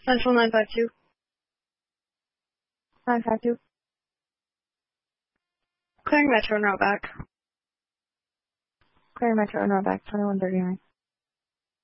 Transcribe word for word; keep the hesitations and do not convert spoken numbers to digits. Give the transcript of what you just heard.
Central nine five two. nine five two. Clearing Metro and route back. Clearing Metro and route back, twenty-one thirty-nine.